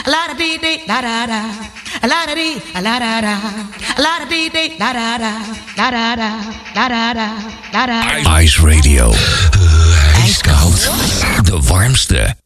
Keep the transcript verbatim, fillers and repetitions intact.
la da dee dee da da da, la da dee la da da, la da dee dee da da da, la da da da da da da da. Ice Radio. Ijskoud. De warmste